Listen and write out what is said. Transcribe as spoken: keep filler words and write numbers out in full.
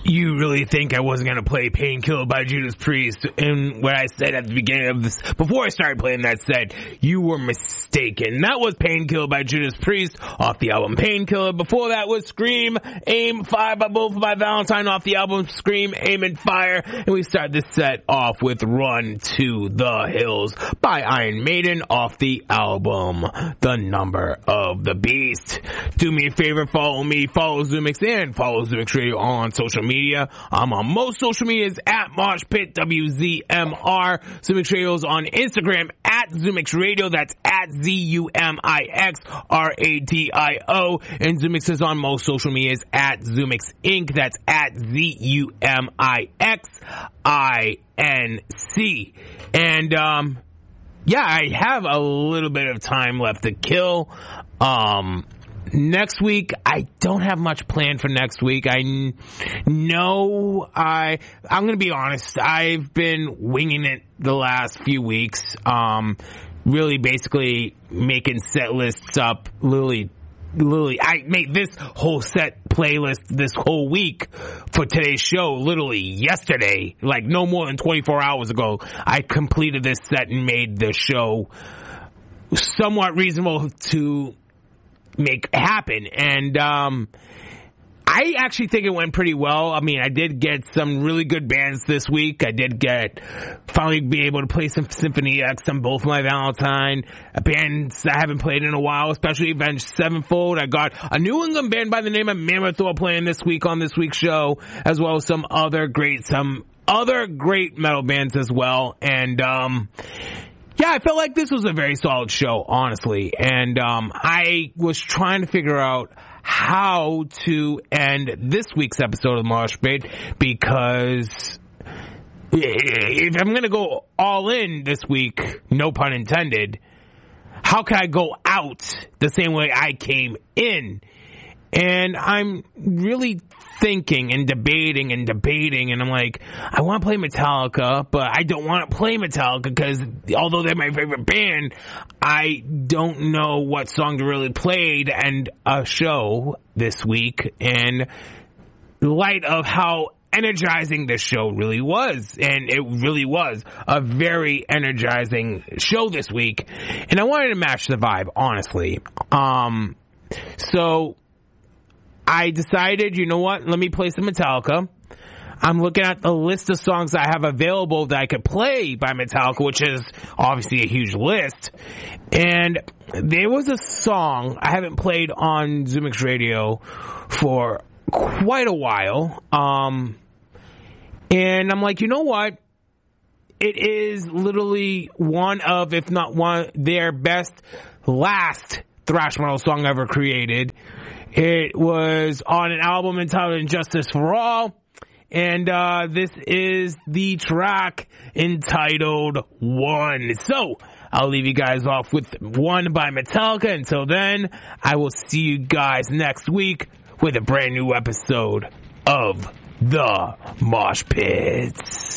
You really think I wasn't going to play Painkiller by Judas Priest? And what I said at the beginning of this, before I started playing that set, you were mistaken. That was Painkiller by Judas Priest off the album Painkiller. Before that was Scream, Aim, Fire by Bullet by Valentine off the album Scream, Aim, and Fire. And we start this set off with Run to the Hills by Iron Maiden off the album The Number of the Beast. Do me a favor, follow me, follow Zumix, and follow Zumix Radio on social media. Media. I'm on most social medias at Mosh Pit W Z M R. Zumix Radio's on Instagram at Zumix Radio. That's at Z U M I X R A D I O. And Zumix is on most social medias at Zumix Incorporated. That's at Z U M I X I N C. And, um, yeah, I have a little bit of time left to kill. Um, Next week, I don't have much planned for next week. I know I, I'm going to be honest, I've been winging it the last few weeks. Um, really basically making set lists up. Literally, literally, I made this whole set playlist this whole week for today's show, literally yesterday, like no more than twenty-four hours ago. I completed this set and made the show somewhat reasonable to make happen. And um I actually think it went pretty well. I mean, I did get some really good bands this week. I did get finally be able to play some Symphony X on Both My Valentine, bands I haven't played in a while, especially Avenged Sevenfold. I got a New England band by the name of Mammothor playing this week on this week's show, as well as some other great some other great metal bands as well. And um yeah, I felt like this was a very solid show, honestly. And um I was trying to figure out how to end this week's episode of Mosh Pit, because if I'm going to go all in this week, no pun intended, how can I go out the same way I came in? And I'm really thinking and debating and debating, and I'm like, I want to play Metallica, but I don't want to play Metallica because although they're my favorite band, I don't know what song to really play to end a show this week. And in light of how energizing this show really was, and it really was a very energizing show this week, and I wanted to match the vibe, honestly. Um, so I decided, you know what, let me play some Metallica. I'm looking at the list of songs I have available that I could play by Metallica, which is obviously a huge list. And there was a song I haven't played on Zumix Radio for quite a while. Um, and I'm like, you know what? It is literally one of, if not one, their best last thrash metal song ever created. It was on an album entitled Injustice for All, and uh this is the track entitled One. So, I'll leave you guys off with One by Metallica. Until then, I will see you guys next week with a brand new episode of The Mosh Pits.